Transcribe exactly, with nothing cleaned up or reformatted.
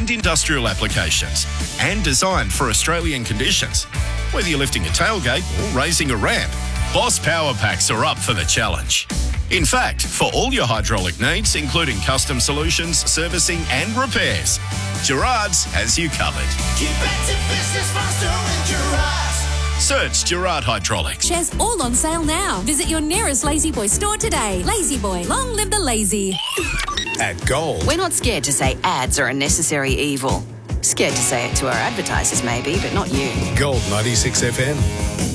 and industrial applications, and designed for Australian conditions. Whether you're lifting a tailgate or raising a ramp, Boss Power Packs are up for the challenge. In fact, for all your hydraulic needs, including custom solutions, servicing and repairs, Gerard's has you covered. Get back to business faster with Gerard's. Search Gerard Hydraulics. Shares all on sale now. Visit your nearest Lazy Boy store today. Lazy Boy, long live the lazy. At Gold. We're not scared to say ads are a necessary evil. Scared to say it to our advertisers maybe, but not you. Gold ninety-six F M.